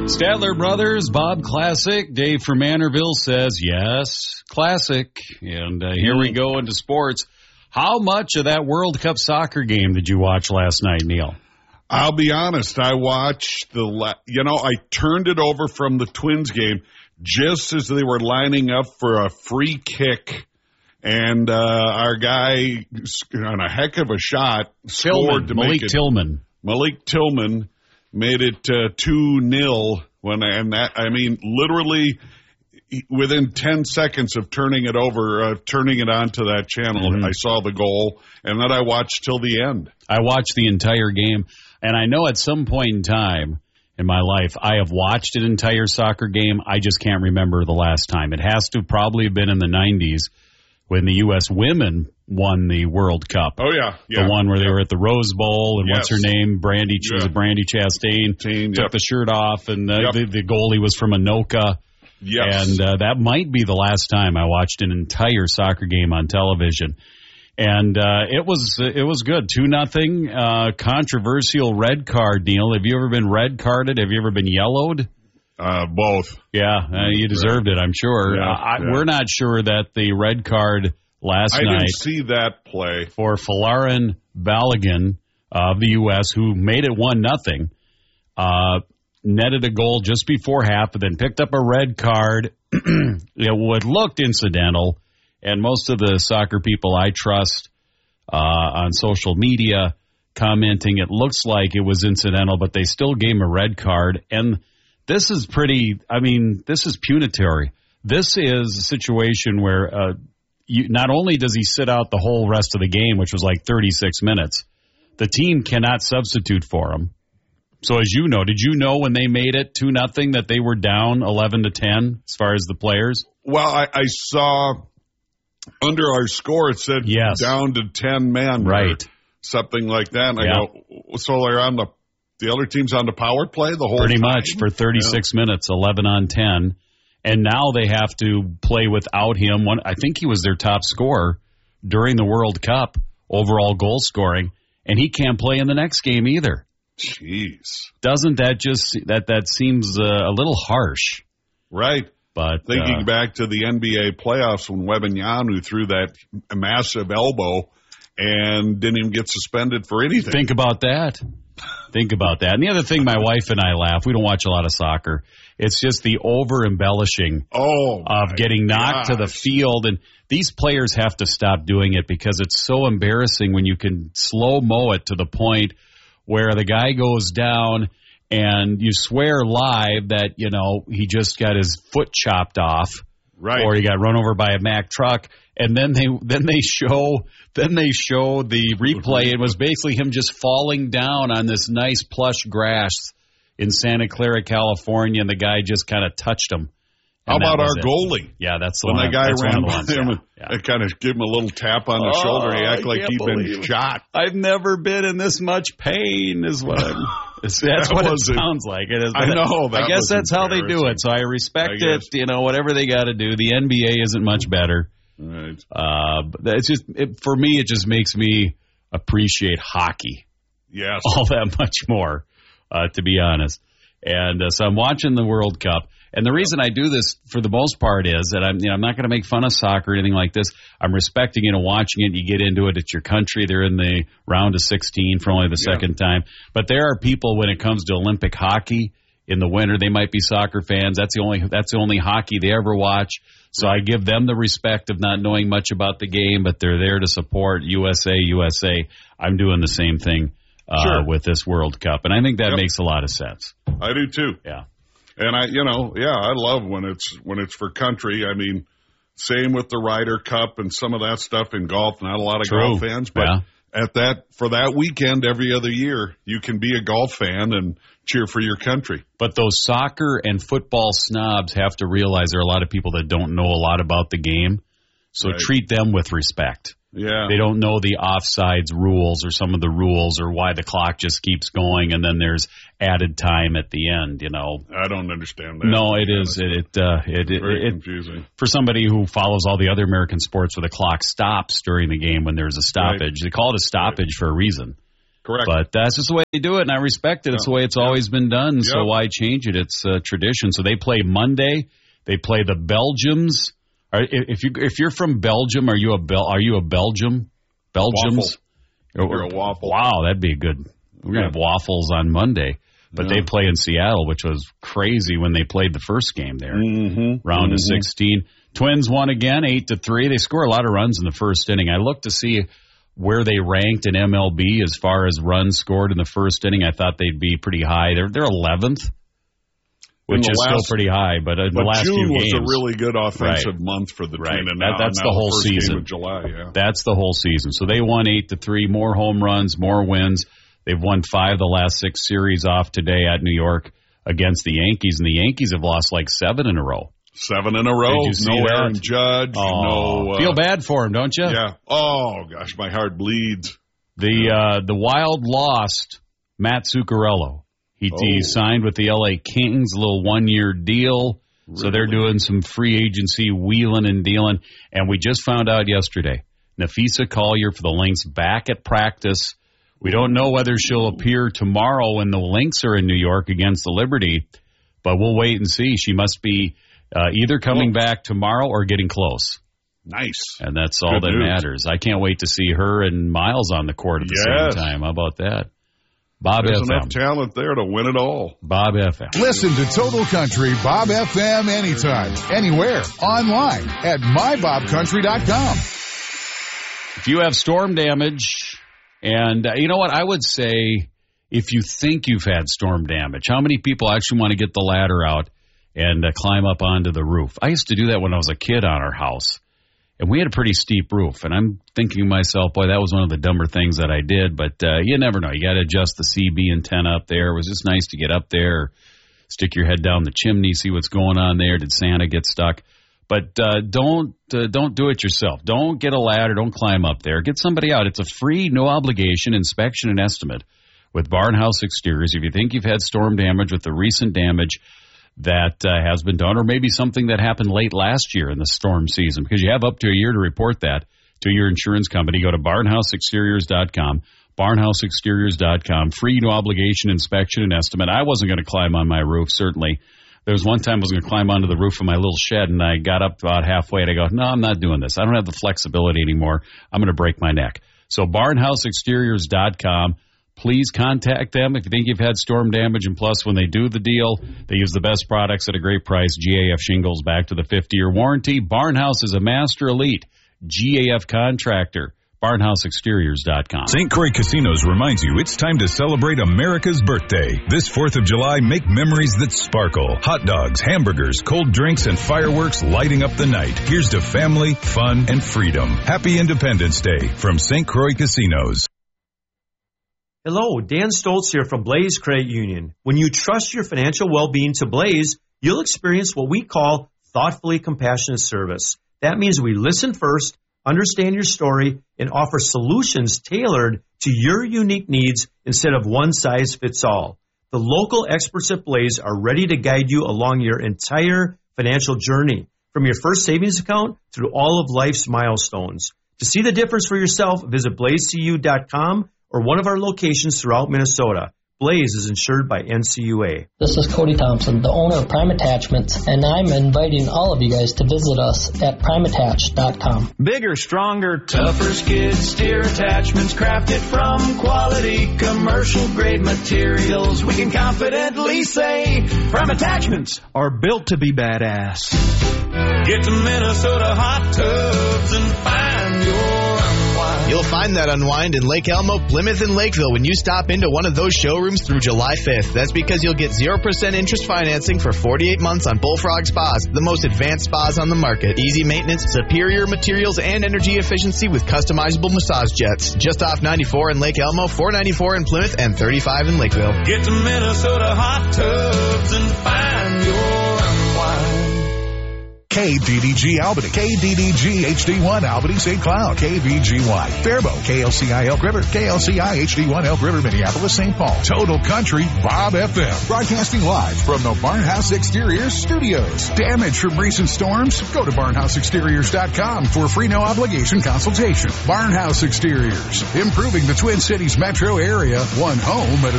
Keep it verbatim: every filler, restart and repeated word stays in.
Statler Brothers, Bob Classic. Dave from Manorville says, yes, classic. And uh, here we go into sports. How much of that World Cup soccer game did you watch last night, Neil? I'll be honest. I watched the, la- you know, I turned it over from the Twins game just as they were lining up for a free kick. And uh, our guy, on a heck of a shot, scored Tillman, to Malik make it. Tillman. Malik Tillman made it uh, two nil. When and that, I mean, literally within ten seconds of turning it over, uh, turning it onto that channel, mm-hmm. I saw the goal, and then I watched till the end. I watched the entire game, and I know at some point in time in my life I have watched an entire soccer game. I just can't remember the last time. It has to probably have been in the nineties when the U S women won the World Cup. Oh, yeah. yeah the one where yeah. they were at the Rose Bowl, and yes. what's her name? Brandy, she yeah. was a Brandy Chastain. Teen, took yep. the shirt off, and uh, yep. the, the goalie was from Anoka. Yes. And uh, that might be the last time I watched an entire soccer game on television. And uh, it was it was good. two nothing, uh, controversial red card, Neil. Have you ever been red carded? Have you ever been yellowed? Uh, both. Yeah, uh, you deserved it, I'm sure. Yeah, uh, I, yeah. We're not sure that the red card last I night. I didn't see that play. For Folarin Balogun of the U S, who made it one nothing, uh, netted a goal just before half, and then picked up a red card. It would looked incidental, and most of the soccer people I trust uh, on social media commenting it looks like it was incidental, but they still gave him a red card. And this is pretty, I mean, this is punitory. This is a situation where uh, you, not only does he sit out the whole rest of the game, which was like thirty-six minutes, the team cannot substitute for him. So as you know, did you know when they made it two nothing that they were down eleven to ten as far as the players? Well, I, I saw under our score it said yes. down to ten men. Right. Or something like that. And I yeah. go, so they're on the, the other team's on the power play the whole Pretty time? much for thirty-six yeah. minutes, eleven on ten. And now they have to play without him. One, I think he was their top scorer during the World Cup, overall goal scoring, and he can't play in the next game either. Jeez. Doesn't that just, that, that seems uh, a little harsh. Right. But Thinking uh, back to the N B A playoffs when Wembanyama threw that massive elbow and didn't even get suspended for anything. Think about that. Think about that. And the other thing, my wife and I laugh. We don't watch a lot of soccer. It's just the over-embellishing oh, of getting knocked gosh. to the field. And these players have to stop doing it because it's so embarrassing when you can slow-mo it to the point where the guy goes down and you swear live that, you know, he just got his foot chopped off. Right. Or he got run over by a Mack truck. And then they then they show then they show the replay. It was basically him just falling down on this nice plush grass in Santa Clara, California, and the guy just kind of touched him. How about our it. goallie? Yeah, that's the when one. When that guy ran by ones, him yeah, and, yeah. and kind of give him a little tap on the oh, shoulder, he acted like he'd been shot. I've never been in this much pain. Is what I'm, that's that what it was sounds it. like. It is. I know. That I guess that's how they do it. So I respect I it. You know, whatever they got to do. The N B A isn't much better. Right. Uh, but it's just it, for me. It just makes me appreciate hockey. Yes. All that much more, uh, to be honest. And uh, so I'm watching the World Cup. And the reason I do this, for the most part, is that I'm, you know, I'm not going to make fun of soccer or anything like this. I'm respecting it and watching it. You get into it. It's your country. They're in the round of sixteen for only the yeah. second time. But there are people, when it comes to Olympic hockey in the winter, they might be soccer fans. That's the only that's the only hockey they ever watch. So I give them the respect of not knowing much about the game, but they're there to support U S A, U S A. I'm doing the same thing uh, sure. with this World Cup. And I think that yep. makes a lot of sense. I do, too. Yeah. And I, you know, yeah, I love when it's when it's for country. I mean, same with the Ryder Cup and some of that stuff in golf. Not a lot of True. golf fans, but yeah. at that for that weekend every other year, you can be a golf fan and cheer for your country. But those soccer and football snobs have to realize there are a lot of people that don't know a lot about the game. So right. treat them with respect. Yeah. They don't know the offsides rules or some of the rules or why the clock just keeps going and then there's added time at the end, you know. I don't understand that. No, it is. It, it, uh, it, it, very it, confusing. For somebody who follows all the other American sports where the clock stops during the game when there's a stoppage. Right. They call it a stoppage right. for a reason. Correct. But that's just the way they do it, and I respect it. It's yeah. the way it's yeah. always been done, yep. so why change it? It's a tradition. So they play Monday. They play the Belgians. If you if you're from Belgium, are you a Bel? Are you a Belgium? Belgians? Waffle. You're a waffle. Wow, that'd be good. We're gonna have waffles on Monday, but yeah. they play in Seattle, which was crazy when they played the first game there. Mm-hmm. Round mm-hmm. of sixteen. Twins won again, eight to three. They score a lot of runs in the first inning. I looked to see where they ranked in M L B as far as runs scored in the first inning. I thought they'd be pretty high. They're they're eleventh, which is last, still pretty high. But in but the last June few was games, a really good offensive right. month for the right. Twins. And that, now, that's now the whole first season. Game of July, yeah. That's the whole season. So they won eight to three. More home runs, more wins. They've won five of the last six series off today at New York against the Yankees, and the Yankees have lost like seven in a row. Seven in a row. Did you see no that? Aaron Judge. Oh, no. Uh, feel bad for him, don't you? Yeah. Oh gosh, my heart bleeds. The uh, the Wild lost Matt Zuccarello. He, oh. he signed with the L A Kings, a little one year deal. Really? So they're doing some free agency wheeling and dealing. And we just found out yesterday, Nafisa Collier for the Lynx back at practice. We don't know whether she'll appear tomorrow when the Lynx are in New York against the Liberty, but we'll wait and see. She must be uh, either coming oh. back tomorrow or getting close. Nice. And that's all Good that news. matters. I can't wait to see her and Miles on the court at the yes. same time. How about that? Bob There's F M. enough talent there to win it all. Bob F M. Listen to Total Country Bob F M anytime, anywhere, online at my bob country dot com. If you have storm damage, and uh, you know what, I would say if you think you've had storm damage, how many people actually want to get the ladder out and uh, climb up onto the roof? I used to do that when I was a kid on our house. And we had a pretty steep roof, and I'm thinking to myself, boy, that was one of the dumber things that I did. But uh, you never know. You got to adjust the C B antenna up there. It was just nice to get up there, stick your head down the chimney, see what's going on there. Did Santa get stuck? But uh, don't uh, don't do it yourself. Don't get a ladder. Don't climb up there. Get somebody out. It's a free, no obligation inspection and estimate with Barnhouse Exteriors. If you think you've had storm damage with the recent damage that uh, has been done, or maybe something that happened late last year in the storm season, because you have up to a year to report that to your insurance company. Go to barnhouse exteriors dot com, barnhouse exteriors dot com, free no obligation inspection and estimate. I wasn't going to climb on my roof, certainly. There was one time I was going to climb onto the roof of my little shed, and I got up about halfway, and I go, no, I'm not doing this. I don't have the flexibility anymore. I'm going to break my neck. So barnhouse exteriors dot com. Please contact them if you think you've had storm damage. And plus, when they do the deal, they use the best products at a great price. G A F shingles back to the fifty-year warranty. Barnhouse is a master elite G A F contractor. barnhouse exteriors dot com. Saint Croix Casinos reminds you it's time to celebrate America's birthday. This fourth of July, make memories that sparkle. Hot dogs, hamburgers, cold drinks, and fireworks lighting up the night. Here's to family, fun, and freedom. Happy Independence Day from Saint Croix Casinos. Hello, Dan Stoltz here from Blaze Credit Union. When you trust your financial well-being to Blaze, you'll experience what we call thoughtfully compassionate service. That means we listen first, understand your story, and offer solutions tailored to your unique needs instead of one size fits all. The local experts at Blaze are ready to guide you along your entire financial journey, from your first savings account through all of life's milestones. To see the difference for yourself, visit blaze c u dot com or one of our locations throughout Minnesota. Blaze is insured by N C U A. This is Cody Thompson, the owner of Prime Attachments, and I'm inviting all of you guys to visit us at prime attach dot com. Bigger, stronger, tougher skid steer attachments crafted from quality commercial-grade materials. We can confidently say Prime Attachments are built to be badass. Get to Minnesota Hot Tubs and find your You'll find that unwind in Lake Elmo, Plymouth, and Lakeville when you stop into one of those showrooms through July fifth. That's because you'll get zero percent interest financing for forty-eight months on Bullfrog Spas, the most advanced spas on the market. Easy maintenance, superior materials, and energy efficiency with customizable massage jets. Just off ninety-four in Lake Elmo, four ninety-four in Plymouth, and thirty-five in Lakeville. Get to Minnesota Hot Tubs and find your unwind. K D D G Albany, K D D G H D one Albany Saint Cloud, K V G Y Faribault, K L C I Elk River, K L C I H D one Elk River, Minneapolis, Saint Paul. Total Country Bob F M. Broadcasting live from the Barnhouse Exteriors studios. Damage from recent storms? Go to barnhouse exteriors dot com for a free no obligation consultation. Barnhouse Exteriors, improving the Twin Cities metro area, one home at a